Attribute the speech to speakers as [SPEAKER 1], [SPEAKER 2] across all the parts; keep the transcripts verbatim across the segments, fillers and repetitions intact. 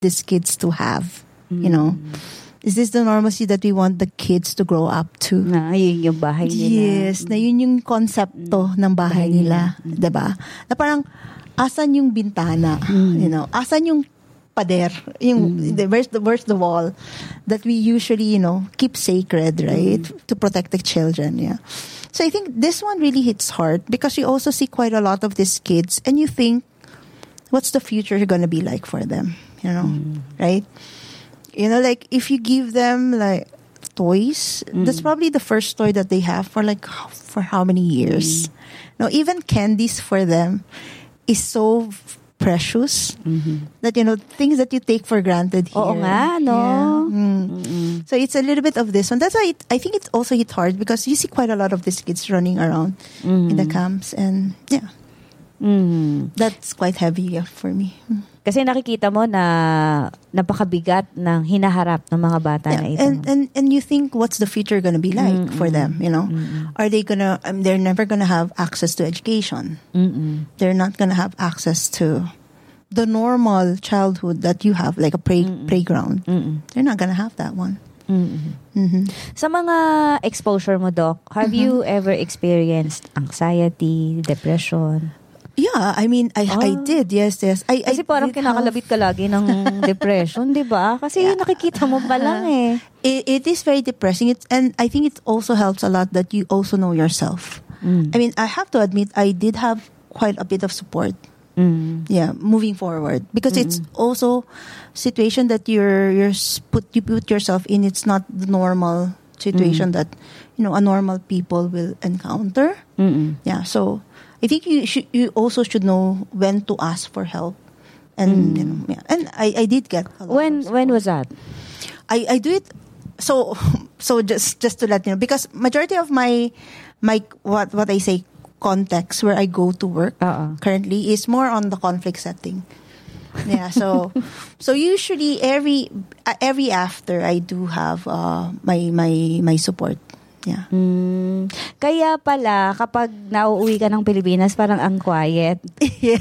[SPEAKER 1] these kids to have? Mm. You know? Is this the normalcy that we want the kids to grow up to?
[SPEAKER 2] Na yun yung bahay nila.
[SPEAKER 1] Yes, na yun yung konsepto mm. ng bahay, bahay nila. Mm. Diba? Na parang, asan yung bintana? Mm. You know? Asan yung pader? Yung, mm. the, where's, the, where's the wall? That we usually, you know, keep sacred, right? Mm. To protect the children, yeah. So I think this one really hits hard because you also see quite a lot of these kids and you think, what's the future going to be like for them? You know? Mm. Right? You know, like, if you give them, like, toys, mm. that's probably the first toy that they have for, like, for how many years? Mm. No, even candies for them is so f- precious mm-hmm. that, you know, things that you take for granted here.
[SPEAKER 2] Oo nga, no?
[SPEAKER 1] Yeah. Mm. So, it's a little bit of this one. That's why it, I think it's also hit hard because you see quite a lot of these kids running around mm. in the camps and, yeah. Mm. That's quite heavy yeah, for me. Mm.
[SPEAKER 2] Kasi nakikita mo na napakabigat ng hinaharap ng mga bata
[SPEAKER 1] yeah,
[SPEAKER 2] na ito.
[SPEAKER 1] And, and, and you think, what's the future gonna be like mm-mm. for them, you know? Mm-mm. Are they gonna, um, they're never gonna have access to education. Mm-mm. They're not gonna have access to the normal childhood that you have, like a play, playground. Mm-mm. They're not gonna have that one. Mm-hmm.
[SPEAKER 2] Mm-hmm. Sa mga exposure mo, Doc, have mm-hmm. you ever experienced anxiety, depression?
[SPEAKER 1] Yeah, I mean, I oh. I did, yes, yes. I,
[SPEAKER 2] Kasi
[SPEAKER 1] I
[SPEAKER 2] parang kinakalabit ka lagi ng depression, di ba? Kasi yeah. nakikita mo pa lang eh.
[SPEAKER 1] It, it is very depressing. It's, and I think it also helps a lot that you also know yourself. Mm. I mean, I have to admit, I did have quite a bit of support. Mm. Yeah, moving forward. Because mm-hmm. it's also situation that you're, you're put, you put yourself in. It's not the normal situation mm. that, you know, a normal people will encounter. Mm-mm. Yeah, so I think you should, you also should know when to ask for help, and mm. you know, yeah. and I, I did get a lot
[SPEAKER 2] when when was that?
[SPEAKER 1] I, I do it so so just just to let you know, because majority of my my what what I say context where I go to work uh-uh. currently is more on the conflict setting. Yeah, so so usually every uh, every after I do have uh, my my my support. Yeah.
[SPEAKER 2] Mm, kaya pala kapag nauuwi ka ng Pilipinas parang ang quiet.
[SPEAKER 1] Yeah.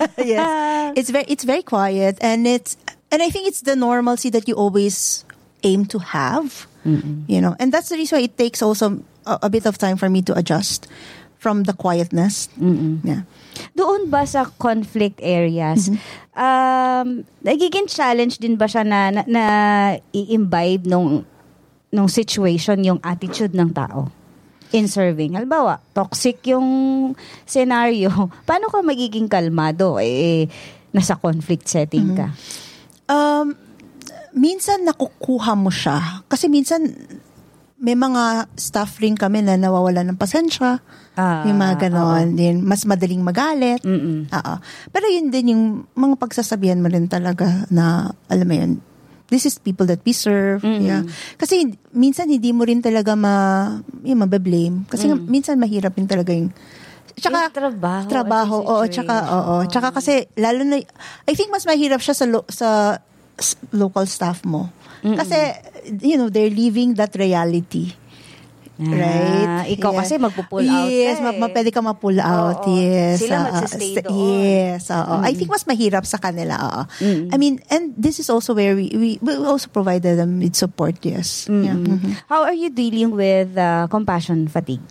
[SPEAKER 1] Yes. It's very it's very quiet, and it's and I think it's the normalcy that you always aim to have. Mm-mm. You know, and that's the reason why it takes also a, a bit of time for me to adjust from the quietness. Mm-mm. Yeah.
[SPEAKER 2] Doon ba sa conflict areas, mm-hmm. um, nagiging challenge din ba siya na, na, na i-imbibe nung nung situation yung attitude ng tao in serving? Halimbawa, toxic yung scenario. Paano ka magiging kalmado? Eh, nasa conflict setting ka.
[SPEAKER 1] Mm-hmm. Um, minsan nakukuha mo siya. Kasi minsan may mga staff rin kami na nawawalan ng pasensya. Ah, yung mga ganon. Din, mas madaling magalit. Oo. Pero yun din yung mga pagsasabihan mo rin talaga na, alam mo yun, this is people that we serve. Mm-hmm. Yeah. Kasi minsan hindi mo rin talaga ma, yung mabablame. Kasi mm. minsan mahirap rin talaga yung tsaka
[SPEAKER 2] yung trabaho.
[SPEAKER 1] Trabaho. Oo, tsaka, oo. Tsaka kasi, lalo na, I think mas mahirap siya sa, lo, sa local staff mo. Mm-mm. Kasi, you know, they're living that reality. Ah, right?
[SPEAKER 2] Ikaw yeah. kasi magpo-pull out.
[SPEAKER 1] Yes,
[SPEAKER 2] eh.
[SPEAKER 1] ma- pwede ka ma-pull out.
[SPEAKER 2] Oo,
[SPEAKER 1] yes.
[SPEAKER 2] Sila
[SPEAKER 1] uh,
[SPEAKER 2] magsistay
[SPEAKER 1] uh,
[SPEAKER 2] doon.
[SPEAKER 1] Yes. Uh, I think mas mahirap sa kanila. Uh. I mean, and this is also where we we, we also provided them with support. Yes. Mm-hmm. Yeah. Mm-hmm.
[SPEAKER 2] How are you dealing with uh, compassion fatigue?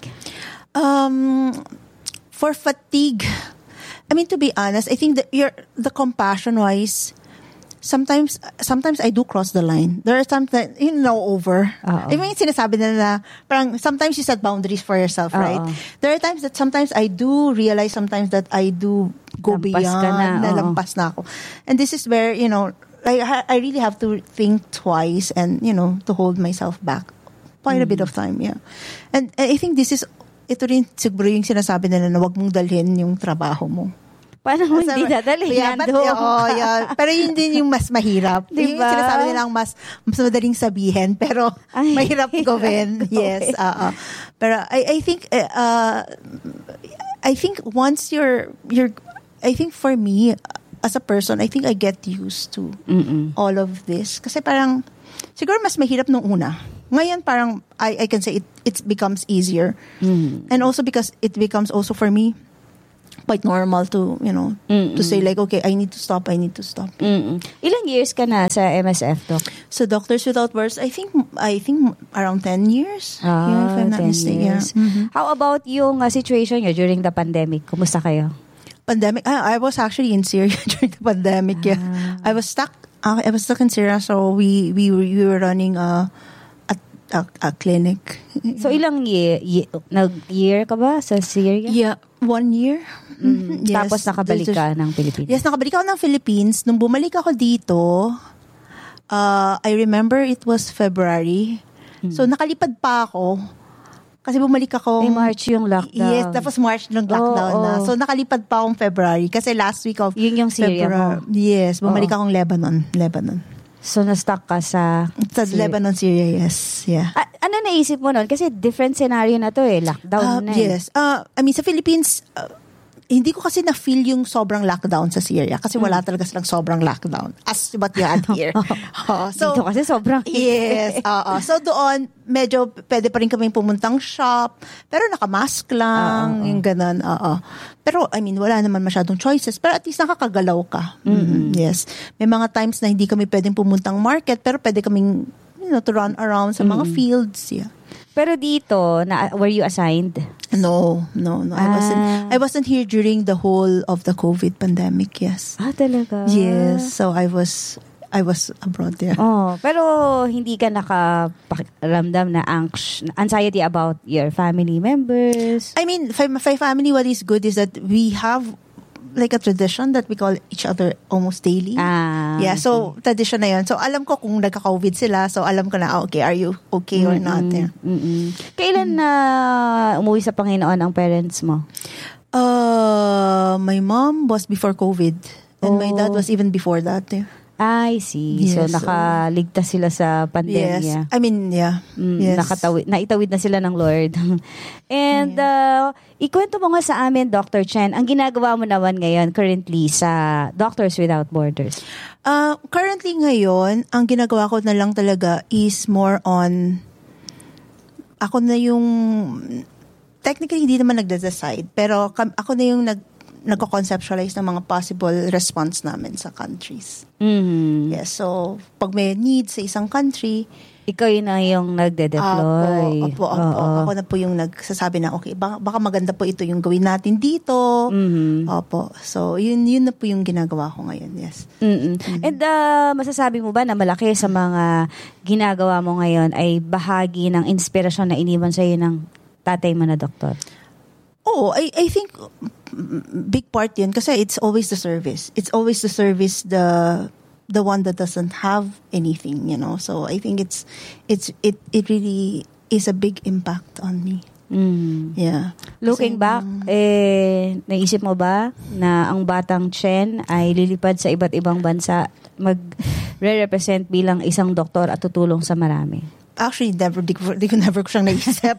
[SPEAKER 1] Um, for fatigue, I mean, to be honest, I think that you're, the compassion-wise, sometimes sometimes I do cross the line. There are times that, you know, over. Uh-oh. I mean, sinasabi na na, parang sometimes you set boundaries for yourself, Uh-oh. right? There are times that sometimes I do realize sometimes that I do go lampas beyond.
[SPEAKER 2] Ka na,
[SPEAKER 1] na lampas na ako. And this is where, you know, I, I really have to think twice and, you know, to hold myself back. Quite mm. a bit of time, yeah. And, and I think this is, ito rin siguro yung sinasabi nila na wag mong dalhin yung trabaho mo.
[SPEAKER 2] Paano mo hindi dadalhin
[SPEAKER 1] yeah,
[SPEAKER 2] yan doon?
[SPEAKER 1] Oh, yeah. Pero yun din yung mas mahirap.
[SPEAKER 2] Diba?
[SPEAKER 1] Yung sinasabi nilang mas, mas madaling sabihin, pero Ay, mahirap gawin. Yes. Okay. Uh, uh. Pero I, I think, uh, I think once you're, you're, I think for me, as a person, I think I get used to Mm-mm. all of this. Kasi parang, siguro mas mahirap nung una. Ngayon parang, I, I can say it, it becomes easier. Mm. And also because it becomes also for me, quite normal to, you know,
[SPEAKER 2] Mm-mm.
[SPEAKER 1] to say like, okay, I need to stop, I need to stop.
[SPEAKER 2] Mm-mm. Ilang years ka na sa M S F, Doc?
[SPEAKER 1] So Doctors Without Borders, I think, I think around ten years.
[SPEAKER 2] Ah,
[SPEAKER 1] yeah, if I'm not
[SPEAKER 2] ten
[SPEAKER 1] mistaken.
[SPEAKER 2] years.
[SPEAKER 1] Yeah. Mhm.
[SPEAKER 2] How about yung uh, situation nyo during the pandemic? Kumusta kayo?
[SPEAKER 1] Pandemic, I, I was actually in Syria during the pandemic. Yeah, I was stuck. Uh, I was stuck in Syria, so we we were, we were running a a, a, a clinic.
[SPEAKER 2] So ilang year, year nag-year ka ba sa Syria?
[SPEAKER 1] Yeah, one year.
[SPEAKER 2] Mm.
[SPEAKER 1] Yes.
[SPEAKER 2] Tapos nakabalik ka ng Pilipinas?
[SPEAKER 1] Yes, nakabalik ako ng Philippines. Nung bumalik ako dito, uh, I remember it was February.
[SPEAKER 2] Hmm.
[SPEAKER 1] So nakalipad pa ako. Kasi bumalik ako.
[SPEAKER 2] Eh, March yung lockdown.
[SPEAKER 1] Yes, tapos March ng lockdown
[SPEAKER 2] Oo,
[SPEAKER 1] na.
[SPEAKER 2] oo.
[SPEAKER 1] So nakalipad pa akong February. Kasi last week of
[SPEAKER 2] Yun yung Syria
[SPEAKER 1] February.
[SPEAKER 2] mo?
[SPEAKER 1] Yes, bumalik
[SPEAKER 2] Oo.
[SPEAKER 1] akong Lebanon. Lebanon.
[SPEAKER 2] So na-stuck ka sa...
[SPEAKER 1] Sa
[SPEAKER 2] Syria.
[SPEAKER 1] Lebanon, Syria, yes. Yeah.
[SPEAKER 2] Ah, ano naisip mo nun? Kasi different scenario na to eh.
[SPEAKER 1] Uh,
[SPEAKER 2] Lockdown na eh.
[SPEAKER 1] yes. Uh, I mean, sa Philippines, uh, hindi ko kasi na-feel yung sobrang lockdown sa Syria kasi wala talaga silang sobrang lockdown as what you had here. uh, so,
[SPEAKER 2] Dito kasi sobrang...
[SPEAKER 1] yes. Uh, uh, so doon, medyo pwede pa rin kaming pumuntang shop pero nakamask lang,
[SPEAKER 2] Uh, uh, uh.
[SPEAKER 1] yung ganun. Uh, uh. Pero, I mean, wala naman masyadong choices pero at least nakakagalaw ka. Mm-hmm. Yes. May mga times na hindi kami pwedeng pumuntang market pero pwede kaming, you know, to run around sa mga
[SPEAKER 2] Mm-hmm.
[SPEAKER 1] fields. Yeah.
[SPEAKER 2] Pero dito, na, were you assigned?
[SPEAKER 1] No, no, no. I
[SPEAKER 2] Ah.
[SPEAKER 1] wasn't. I wasn't here during the whole of the COVID pandemic. Yes.
[SPEAKER 2] Ah, talaga?
[SPEAKER 1] Yes. So I was. I was abroad there.
[SPEAKER 2] Oh, pero hindi ka nakaramdam na anx- anxiety about your family members?
[SPEAKER 1] I mean, for my family, what is good is that we have like a tradition that we call each other almost daily.
[SPEAKER 2] Ah.
[SPEAKER 1] Yeah, so tradition na yun. So alam ko kung nagka-COVID sila, so alam ko na, ah, okay, are you okay or not? Yeah.
[SPEAKER 2] Mm-mm. Kailan na umuwi sa Panginoon ang parents mo?
[SPEAKER 1] Uh, my mom was before COVID. And my dad was even before that. Yeah.
[SPEAKER 2] I see. So,
[SPEAKER 1] Yes,
[SPEAKER 2] nakaligtas sila sa pandemya.
[SPEAKER 1] Yes. I mean, yeah.
[SPEAKER 2] Mm,
[SPEAKER 1] Yes.
[SPEAKER 2] nakatawid, naitawid na sila ng Lord. And, uh, ikwento mo nga sa amin, Doctor Chen, ang ginagawa mo naman ngayon currently sa Doctors Without Borders.
[SPEAKER 1] Uh, currently ngayon, ang ginagawa ko na lang talaga is more on, ako na yung, technically hindi naman nagde-decide, pero kam- ako na yung nag, nagko-conceptualize ng mga possible response namin sa countries.
[SPEAKER 2] Mm.
[SPEAKER 1] Yes, so pag may need sa isang country,
[SPEAKER 2] Ikaw yun na yung nagde-deploy.
[SPEAKER 1] Opo, opo, opo.
[SPEAKER 2] Oo.
[SPEAKER 1] Ako na po yung nagsasabi na, okay, baka, baka maganda po ito yung gawin natin dito.
[SPEAKER 2] Mhm.
[SPEAKER 1] Opo. So, yun, yun na po yung ginagawa ko ngayon, yes.
[SPEAKER 2] Mm-mm. And uh, masasabi mo ba na malaki sa mga ginagawa mo ngayon ay bahagi ng inspirasyon na iniwan sa iyo ng tatay mo na doktor?
[SPEAKER 1] Oh, I, I think mm, big part yun kasi it's always the service. It's always the service, the the one that doesn't have anything, you know. So I think it's it's it it really is a big impact on me.
[SPEAKER 2] Mm.
[SPEAKER 1] Yeah.
[SPEAKER 2] Looking
[SPEAKER 1] Kasi,
[SPEAKER 2] back,
[SPEAKER 1] um,
[SPEAKER 2] eh, naisip mo ba na ang batang Chen ay lilipad sa iba't ibang bansa, mag-represent bilang isang doktor at tutulong sa marami?
[SPEAKER 1] Actually, never, di ko, di ko never ko siyang naisip.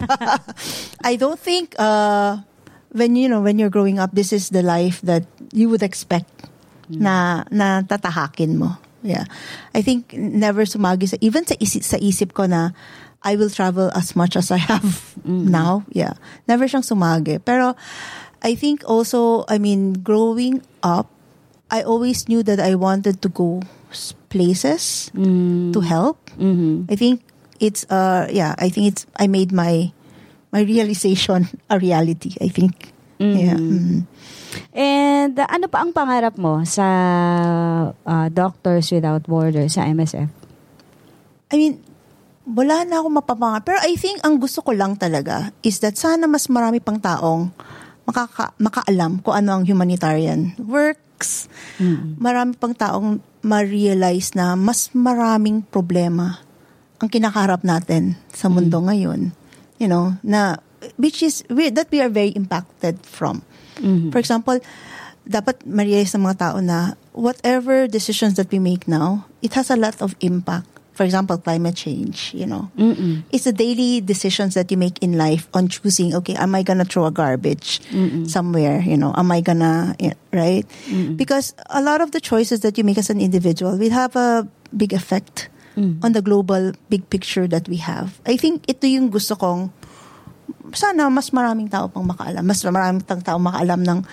[SPEAKER 1] I don't think, uh, when, you know, when you're growing up, this is the life that you would expect na, na tatahakin mo. Yeah. I think never sumagi sa, even sa isip, sa isip ko na, I will travel as much as I have now. Yeah. Never siyang sumagi. Pero, I think also, I mean, growing up, I always knew that I wanted to go s- places
[SPEAKER 2] Mm.
[SPEAKER 1] to help.
[SPEAKER 2] Mhm.
[SPEAKER 1] I think it's uh yeah, I think it's I made my my realization a reality, I think.
[SPEAKER 2] Mhm.
[SPEAKER 1] Yeah. Mhm.
[SPEAKER 2] And uh, ano pa ang pangarap mo sa uh, Doctors Without Borders, sa M S F?
[SPEAKER 1] I mean, wala na akong mapapangarap. Pero I think ang gusto ko lang talaga is that sana mas marami pang taong makaka, makaalam kung ano ang humanitarian works.
[SPEAKER 2] Mm.
[SPEAKER 1] Marami pang taong ma-realize na mas maraming problema ang kinakaharap natin sa mundo ngayon. You know, na which is we, that we are very impacted from.
[SPEAKER 2] Mhm.
[SPEAKER 1] For example, dapat ma-realize ng mga tao na whatever decisions that we make now, it has a lot of impact. For example, climate change, you know.
[SPEAKER 2] Mm-mm.
[SPEAKER 1] It's the daily decisions that you make in life on choosing, okay, am I gonna throw a garbage
[SPEAKER 2] Mm-mm.
[SPEAKER 1] somewhere, you know, am I gonna, yeah, right?
[SPEAKER 2] Mm-mm.
[SPEAKER 1] Because a lot of the choices that you make as an individual will have a big effect
[SPEAKER 2] Mm.
[SPEAKER 1] on the global big picture that we have. I think ito yung gusto kong, sana mas maraming tao pang makaalam, mas maraming tao makaalam ng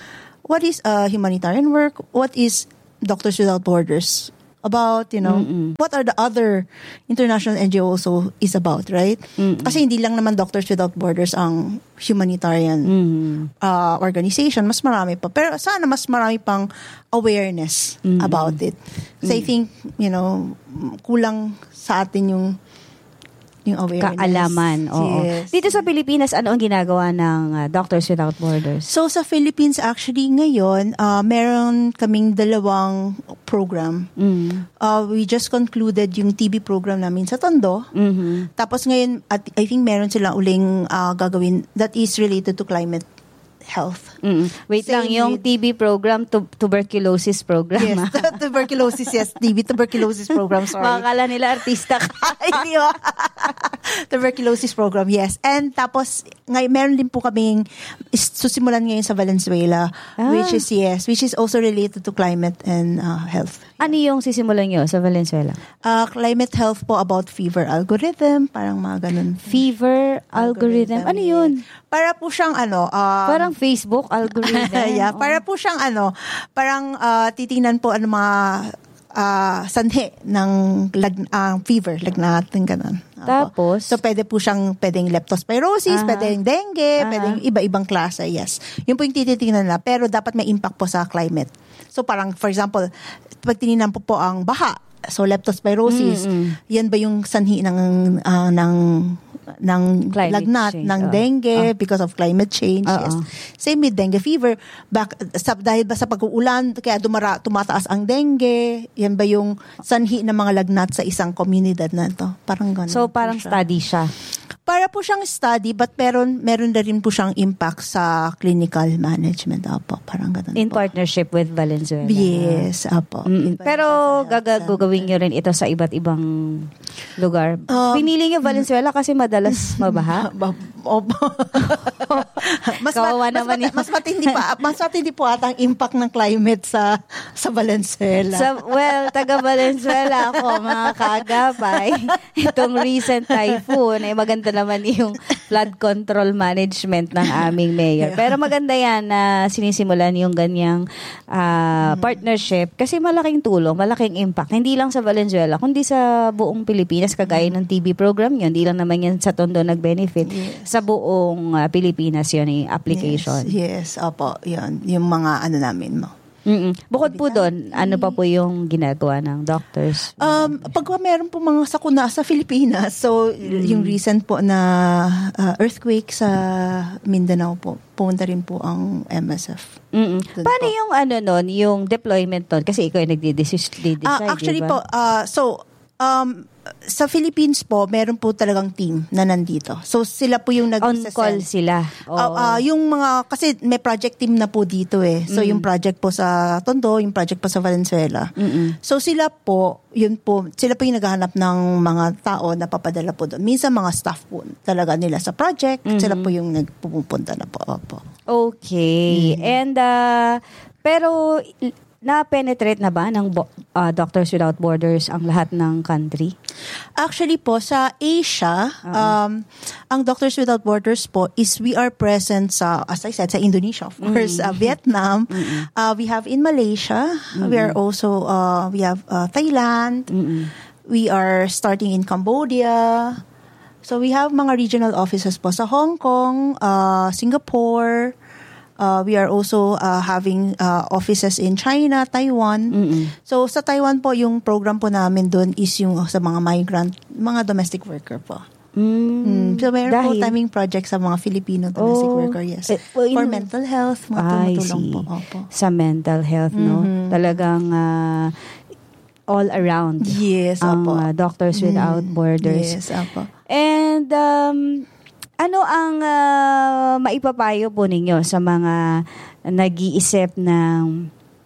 [SPEAKER 1] what is uh, humanitarian work? What is Doctors Without Borders about, you know, Mm-mm. what are the other international N G Os also is about, right? Mm-mm. Kasi hindi lang naman Doctors Without Borders ang humanitarian uh, organization, mas marami pa. Pero sana mas marami pang awareness Mm-mm. about it. So Mm-mm. I think, you know, kulang sa atin yung yung awareness.
[SPEAKER 2] Kaalaman. Oo.
[SPEAKER 1] Yes.
[SPEAKER 2] Dito sa Pilipinas, ano ang ginagawa ng uh, Doctors Without Borders?
[SPEAKER 1] So sa Philippines actually ngayon, uh, meron kaming dalawang program. Mm. Uh, we just concluded yung T B program namin sa Tondo. Mm-hmm. Tapos ngayon, at I think meron silang uling uh, gagawin that is related to climate health.
[SPEAKER 2] Mm-mm. Wait Same lang, yung with, T B program, tu- tuberculosis program.
[SPEAKER 1] Yes, tuberculosis, yes. T B tuberculosis program, sorry.
[SPEAKER 2] Makakala nila artista ka.
[SPEAKER 1] Hindi ba? Tuberculosis program, yes. And tapos, ngay- meron din po kaming susimulan ngayon sa Valenzuela, ah. which is, yes, which is also related to climate and uh, health.
[SPEAKER 2] Ano yung sisimulan nyo sa Valenzuela?
[SPEAKER 1] Uh, climate health po about fever algorithm, parang mga ganun.
[SPEAKER 2] Fever algorithm? algorithm. Ano yun?
[SPEAKER 1] Para po siyang ano, um,
[SPEAKER 2] parang Facebook algorithm.
[SPEAKER 1] Yeah, oh. Para po siyang ano, parang uh, titingnan po ano mga uh, sanhi ng lag, uh, fever, lagnat, ng ganun.
[SPEAKER 2] Tapos?
[SPEAKER 1] So, pwede po siyang, pwedeng leptospirosis, uh-huh. pwedeng dengue, uh-huh. pwedeng iba-ibang klase, yes. Yun po yung tititingnan na, pero dapat may impact po sa climate. So, parang, for example, pag tininan po po ang baha, so leptospirosis, mm-hmm. yan ba yung sanhi ng, uh, ng ng climate lagnat, change. ng uh, dengue uh, because of climate change. Uh-uh. Yes. Same with dengue fever. Back, sa, dahil ba sa pag-uulan, kaya dumara, tumataas ang dengue, yan ba yung sanhi ng mga lagnat sa isang komunidad na ito? Parang ganun.
[SPEAKER 2] So, parang siya. study siya.
[SPEAKER 1] Para po siyang study, but meron, meron na rin po siyang impact sa clinical management. Apo, parang ganun
[SPEAKER 2] In
[SPEAKER 1] po.
[SPEAKER 2] partnership with Valenzuela.
[SPEAKER 1] Yes, apo.
[SPEAKER 2] Mm, pero gagawin niyo rin ito sa iba't ibang lugar. Um, Pinili niyo Valenzuela kasi madalas mabaha?
[SPEAKER 1] Opo. mas,
[SPEAKER 2] Kawawa
[SPEAKER 1] mas,
[SPEAKER 2] naman
[SPEAKER 1] mas, mas matindi pa, mas matindi po ata ang impact ng climate sa sa Valenzuela.
[SPEAKER 2] Sa, well, taga Valenzuela ako, mga kaagapay. Itong recent typhoon, ay maganda naman yung flood control management ng aming mayor. Pero maganda yan na sinisimulan yung ganyang uh, partnership kasi malaking tulong, malaking impact. Hindi lang sa Valenzuela, kundi sa buong Pilipinas, kagaya ng T B program yun. Hindi lang naman yan sa Tondo nag-benefit. Yes. Sa buong uh, Pilipinas yun yung application.
[SPEAKER 1] Yes, yes, opo. Yun, yung mga ano namin mo.
[SPEAKER 2] Mm-mm. Bukod po doon, ano pa po yung ginagawa ng doctors?
[SPEAKER 1] Um, pag meron po mga sakuna sa Pilipinas, so mm. yung recent po na uh, earthquake sa Mindanao po, pumunta rin po ang M S F.
[SPEAKER 2] Paano po yung ano nun, yung deployment nun? Kasi ikaw yung nagde-decide,
[SPEAKER 1] uh, Actually diba? po, uh, so, um, sa Philippines po, meron po talagang team na nandito. So, sila po yung nag-
[SPEAKER 2] on call sila.
[SPEAKER 1] Oh. Uh, uh, yung mga, kasi may project team na po dito eh. So, mm. yung project po sa Tondo, yung project po sa Valenzuela. Mm-mm. So, sila po, yun po, sila po yung naghahanap ng mga tao na papadala po doon. Minsan mga staff po talaga nila sa project. Mm-hmm. Sila po yung nagpupunta na po. Opo.
[SPEAKER 2] Okay. Mm-hmm. And, uh, pero, na-penetrate na ba ng uh, Doctors Without Borders ang lahat ng country?
[SPEAKER 1] Actually po, sa Asia, uh-huh. um, ang Doctors Without Borders po is we are present sa, as I said, sa Indonesia, of course, mm-hmm. uh, Vietnam. Mm-hmm. Uh, we have in Malaysia. Mm-hmm. We are also, uh, we have uh, Thailand. Mm-hmm. We are starting in Cambodia. So we have mga regional offices po sa Hong Kong, uh, Singapore. Uh, we are also uh, having uh, offices in China, Taiwan. Mm-mm. So sa Taiwan po, yung program po namin doon is yung sa mga migrant, mga domestic worker po. Mm. Mm. So mayroon Dahil? po timing project sa mga Filipino domestic oh, worker, yes. Eh, well, for in, mental health, mga tumutulong po. Opo.
[SPEAKER 2] Sa mental health, no? Mm-hmm. Talagang uh, all around.
[SPEAKER 1] Yes,
[SPEAKER 2] ang
[SPEAKER 1] opo.
[SPEAKER 2] Uh, Doctors Without mm. Borders.
[SPEAKER 1] Yes, opo.
[SPEAKER 2] And um, ano ang uh, maipapayo po ninyo sa mga nag-iisip ng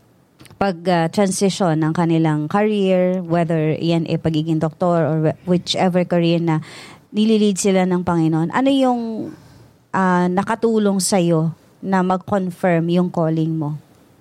[SPEAKER 2] pag-transition ng kanilang career, whether yan ay pagiging doktor or whichever career na nililid sila ng Panginoon? Ano yung uh, nakatulong sa'yo na mag-confirm yung calling mo?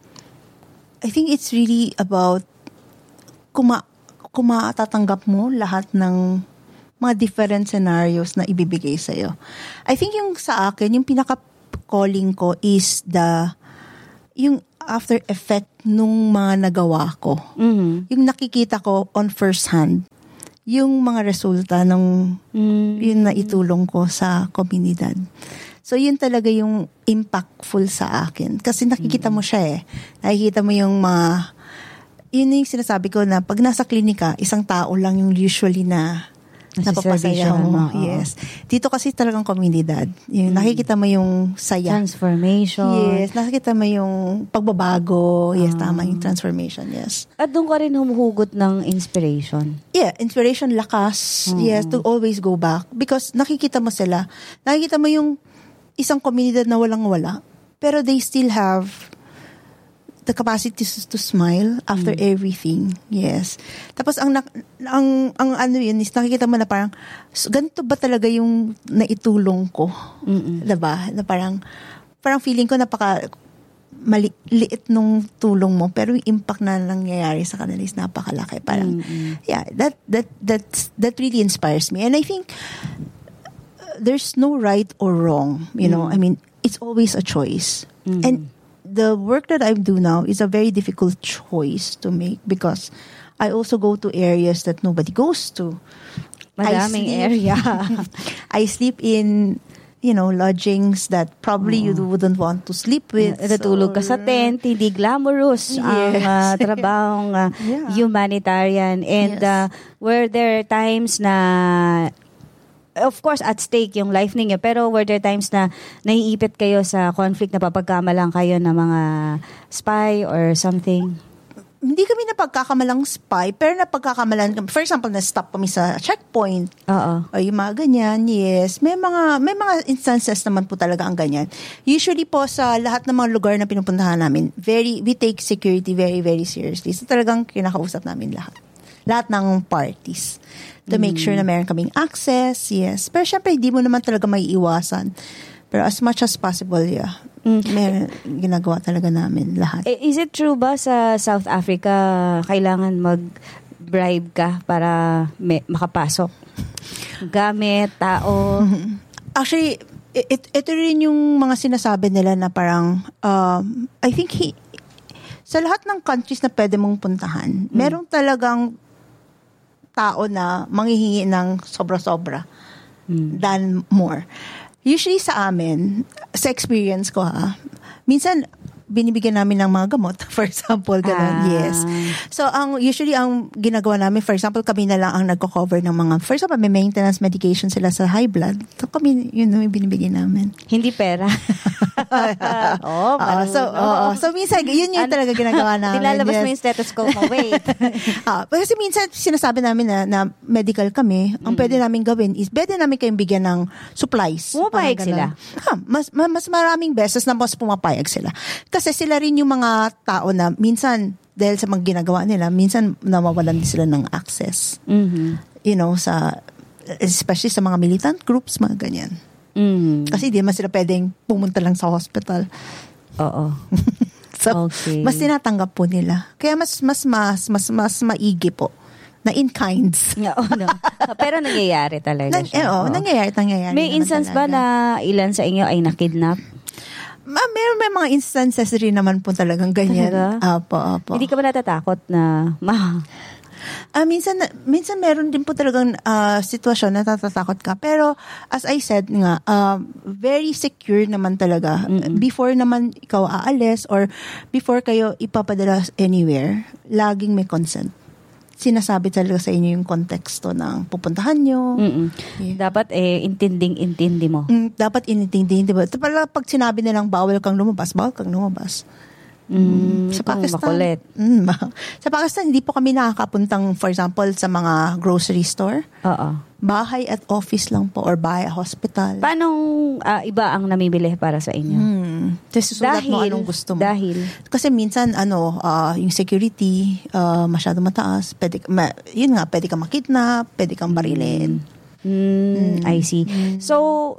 [SPEAKER 1] I think it's really about kung, ma- kung matatanggap mo lahat ng mga different scenarios na ibibigay sa'yo. I think yung sa akin, yung pinaka-calling ko is the, yung after effect nung mga nagawa ko.
[SPEAKER 2] Mhm.
[SPEAKER 1] Yung nakikita ko on first hand, yung mga resulta ng
[SPEAKER 2] Mm.
[SPEAKER 1] yun na itulong ko sa komunidad. So, yun talaga yung impactful sa akin. Kasi nakikita mo siya eh. Nakikita mo yung mga, yun yung sinasabi ko na pag nasa klinika, isang tao lang yung usually na napapasaya mo.
[SPEAKER 2] mo, oo.
[SPEAKER 1] Yes. Dito kasi talagang komunidad. Yung, nakikita mo yung saya.
[SPEAKER 2] Transformation.
[SPEAKER 1] Yes. Nakikita mo yung pagbabago. Yes, tama yung transformation. Yes.
[SPEAKER 2] At doon ka rin humuhugot ng inspiration.
[SPEAKER 1] Yeah, inspiration, lakas. Yes, to always go back. Because nakikita mo sila. Nakikita mo yung isang komunidad na walang-wala. Pero they still have the capacity to, to smile after mm. everything. Yes. Tapos ang, ang, ang ano yun is nakikita mo na parang, so, ganito ba talaga yung naitulong ko?
[SPEAKER 2] Mm-mm.
[SPEAKER 1] Diba? Na parang, parang feeling ko napaka maliit nung tulong mo, pero yung impact na nangyayari sa kanila is napakalaki. Parang, mm-hmm. yeah, that, that, that's, that really inspires me. And I think, uh, there's no right or wrong, you know, mm. I mean, it's always a choice. Mm. And the work that I do now is a very difficult choice to make because I also go to areas that nobody goes to.
[SPEAKER 2] Madaming area.
[SPEAKER 1] I sleep in, you know, lodgings that probably oh. you wouldn't want to sleep with.
[SPEAKER 2] Natutulog ka sa tent, hindi glamorous yes. ang uh, trabahong uh, yeah. humanitarian. And yes. uh, were there times na, of course, at stake yung life ninyo, pero were there times na naiipit kayo sa conflict na papagkamalang kayo ng mga spy or something?
[SPEAKER 1] Hindi kami napagkakamalang spy, pero napagkakamalan kami. For example, na-stop kami sa checkpoint.
[SPEAKER 2] Oo.
[SPEAKER 1] O yung mga ganyan, yes. May mga, may mga instances naman po talaga ang ganyan. Usually po sa lahat ng mga lugar na pinupuntahan namin, very, we take security very, very seriously. So talagang kinakausap namin lahat. Lahat ng parties. To make sure na meron kaming access, yes. Pero syempre, hindi mo naman talaga may iwasan. Pero as much as possible, yeah. Mm. Meron, ginagawa talaga namin lahat.
[SPEAKER 2] Is it true ba sa South Africa, kailangan mag-bribe ka para may, makapasok? Gamit, tao?
[SPEAKER 1] Actually, it, ito rin yung mga sinasabi nila na parang, um, I think he, sa lahat ng countries na pwede mong puntahan, mm. merong talagang tao na manghihingi ng sobra-sobra mm. than more. Usually sa amin, sa experience ko ha, minsan binibigyan namin ng mga gamot, for example, gano'n,
[SPEAKER 2] ah.
[SPEAKER 1] yes. So, ang usually, ang ginagawa namin, for example, kami na lang ang nagko-cover ng mga, for example, may maintenance medication sila sa high blood. So, kami, yun yung binibigyan namin.
[SPEAKER 2] Hindi pera. oh,
[SPEAKER 1] uh, so, oh, so, minsan, yun yung talaga ginagawa namin.
[SPEAKER 2] Nilalabas
[SPEAKER 1] yes.
[SPEAKER 2] mo yung stethoscope mo, wait.
[SPEAKER 1] uh, kasi minsan, sinasabi namin na, na medical kami, ang mm. pwede namin gawin is, pwede namin kayong bigyan ng supplies.
[SPEAKER 2] Pumapayag sila?
[SPEAKER 1] Ha, mas, mas maraming beses na mas pumapayag sila. Kasi sila rin yung mga tao na minsan, dahil sa mga ginagawa nila, minsan nawawalan din sila ng access.
[SPEAKER 2] Mm-hmm. You
[SPEAKER 1] know, sa, especially sa mga militant groups, mga ganyan.
[SPEAKER 2] Mm-hmm.
[SPEAKER 1] Kasi di man sila pwedeng pumunta lang sa hospital.
[SPEAKER 2] Oo.
[SPEAKER 1] So,
[SPEAKER 2] okay.
[SPEAKER 1] mas tinatanggap po nila. Kaya mas, mas, mas, mas, mas maigi po. Na in kinds.
[SPEAKER 2] Oo, no. Pero nangyayari talaga
[SPEAKER 1] Nang,
[SPEAKER 2] siya.
[SPEAKER 1] Eh, oh, nangyayari, nangyayari.
[SPEAKER 2] May instance talaga. Ba na ilan sa inyo ay nakidnap?
[SPEAKER 1] Ma, meron may mga instances rin naman po talagang ganyan. Apo, apo.
[SPEAKER 2] Hindi ka ba natatakot na ma?
[SPEAKER 1] Ah, minsan minsan meron din po talagang uh, sitwasyon na natatakot ka. Pero as I said nga, uh, very secure naman talaga. Mm-mm. Before naman ikaw aalis or before kayo ipapadala anywhere, laging may consent. Sinasabi talaga sa inyo yung konteksto ng pupuntahan nyo.
[SPEAKER 2] Yeah. Dapat eh, intinding-intindi mo.
[SPEAKER 1] Mm, dapat inintindi, di ba? Pala pag sinabi nilang bawal kang lumabas, bawal kang lumabas.
[SPEAKER 2] Mm,
[SPEAKER 1] sa Pakistan.
[SPEAKER 2] Makulit.
[SPEAKER 1] Mm, sa Pakistan, hindi po kami nakakapuntang, for example, sa mga grocery store.
[SPEAKER 2] Oo.
[SPEAKER 1] Bahay at office lang po or bahay at hospital.
[SPEAKER 2] Paano uh, iba ang namimili para sa inyo?
[SPEAKER 1] Hmm. Kasi susulat mo anong gusto mo.
[SPEAKER 2] Dahil?
[SPEAKER 1] Kasi minsan, ano, uh, yung security, uh, masyado mataas. Pwede, ma, yun nga, pwede kang makidnap, pwede kang barilin.
[SPEAKER 2] Mm, mm. I see. Mm. So,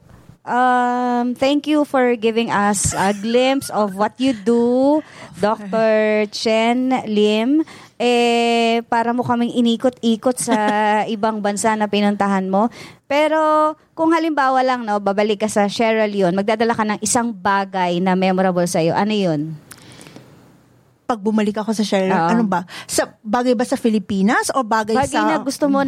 [SPEAKER 2] Um, thank you for giving us a glimpse of what you do, Doctor Chen Lim. Eh, para mo kaming inikot-ikot sa ibang bansa na pinuntahan mo. Pero, kung halimbawa lang, no, babalik ka sa Sierra Leone, magdadala ka ng isang bagay na memorable sa'yo. Ano yun?
[SPEAKER 1] pag bumalik ako sa Sierra Leone,
[SPEAKER 2] Oo.
[SPEAKER 1] ano ba? Sa, bagay ba sa Pilipinas o bagay,
[SPEAKER 2] Bagay
[SPEAKER 1] sa...
[SPEAKER 2] na gusto mo